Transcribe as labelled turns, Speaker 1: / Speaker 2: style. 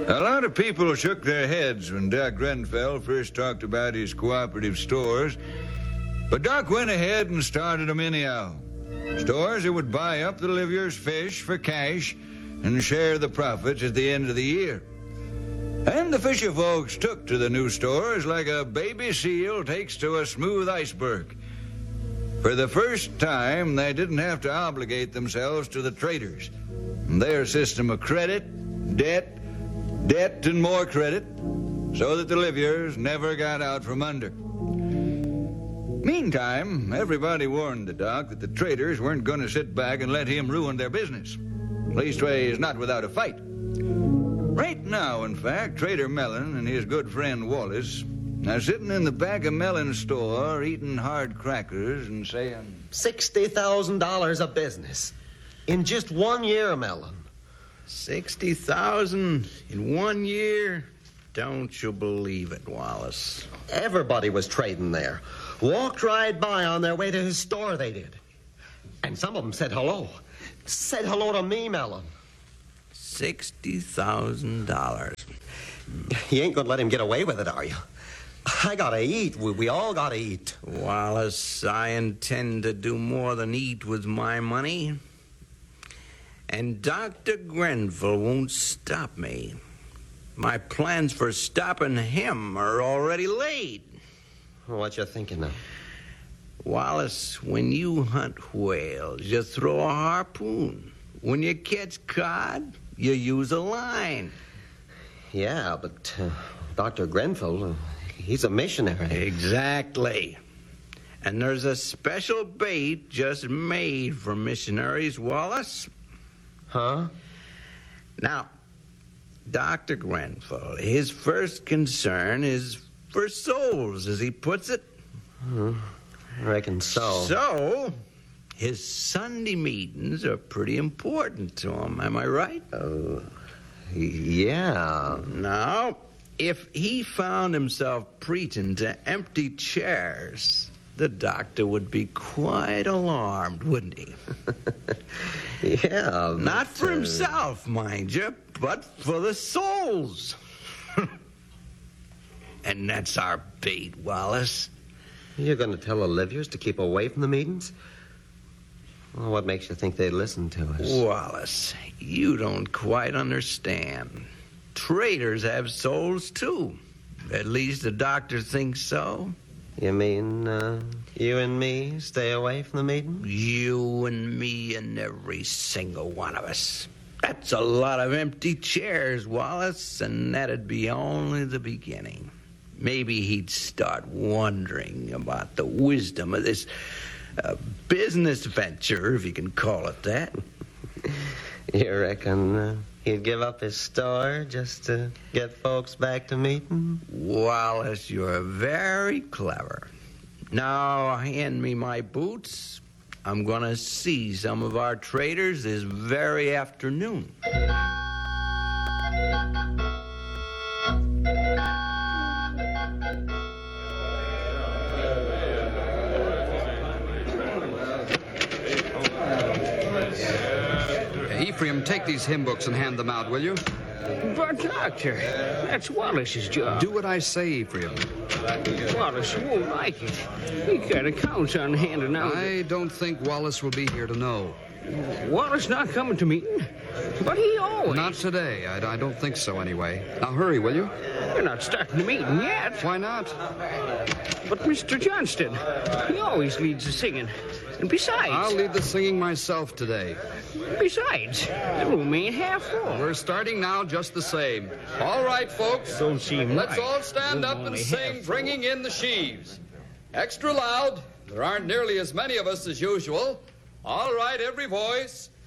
Speaker 1: A lot of people shook their heads when Doc Grenfell first talked about his cooperative stores. But Doc went ahead and started them anyhow. Stores that would buy up the livyers' fish for cash and share the profits at the end of the year. And the fisher folks took to the new stores like a baby seal takes to a smooth iceberg. For the first time, they didn't have to obligate themselves to the traders. Their system of credit, debt, and more credit, so that the livyers never got out from under. Meantime, everybody warned the Doc that the traders weren't going to sit back and let him ruin their business. Leastways, not without a fight. Right now, in fact, Trader Mellon and his good friend Wallace are sitting in the back of Mellon's store eating hard crackers and saying,
Speaker 2: $60,000 of business in just 1 year, Mellon.
Speaker 3: 60,000 in 1 year? Don't you believe it, Wallace?
Speaker 2: Everybody was trading there. Walked right by on their way to his store, they did. And some of them said hello. Said hello to me, Mellon.
Speaker 3: $60,000.
Speaker 2: You ain't gonna let him get away with it, are you? I gotta eat. We all gotta eat.
Speaker 3: Wallace, I intend to do more than eat with my money. And Dr. Grenfell won't stop me. My plans for stopping him are already laid.
Speaker 2: What you thinking of?
Speaker 3: Wallace, when you hunt whales, you throw a harpoon. When you catch cod, you use a line.
Speaker 2: Yeah, but Dr. Grenfell, he's a missionary.
Speaker 3: Exactly. And there's a special bait just made for missionaries, Wallace.
Speaker 2: Huh?
Speaker 3: Now, Dr. Grenfell, his first concern is for souls, as he puts it.
Speaker 2: I reckon so.
Speaker 3: So, his Sunday meetings are pretty important to him, am I right?
Speaker 2: Yeah.
Speaker 3: Now, if he found himself preaching to empty chairs, the doctor would be quite alarmed, wouldn't he?
Speaker 2: Yeah.
Speaker 3: Not for himself, mind you, but for the souls. And that's our bait, Wallace.
Speaker 2: You're going to tell the livyers to keep away from the meetings? Well, what makes you think they'd listen to us?
Speaker 3: Wallace, you don't quite understand. Traders have souls, too. At least the doctor thinks so.
Speaker 2: You mean, you and me stay away from the meetings?
Speaker 3: You and me and every single one of us. That's a lot of empty chairs, Wallace, and that'd be only the beginning. Maybe he'd start wondering about the wisdom of this business venture, if you can call it that.
Speaker 2: You reckon he'd give up his store just to get folks back to meeting?
Speaker 3: Wallace, you're very clever. Now, hand me my boots. I'm going to see some of our traders this very afternoon.
Speaker 4: Ephraim, take these hymn books and hand them out, will you?
Speaker 5: But, Doctor, that's Wallace's job.
Speaker 4: Do what I say, Ephraim.
Speaker 5: Wallace won't like it. He got accounts on handing out.
Speaker 4: I don't think Wallace will be here to know.
Speaker 5: Wallace not coming to meeting, but he always...
Speaker 4: Not today. I don't think so, anyway. Now, hurry, will you?
Speaker 5: You're not starting the meeting yet.
Speaker 4: Why not?
Speaker 5: But Mr. Johnston, he always leads the singing. And besides...
Speaker 4: I'll lead the singing myself today.
Speaker 5: Besides, the room ain't half full.
Speaker 4: We're starting now just the same. All right, folks.
Speaker 5: Don't seem
Speaker 4: Let's
Speaker 5: right.
Speaker 4: all stand up and sing Bringing in the Sheaves. Extra loud. There aren't nearly as many of us as usual. All right, every voice.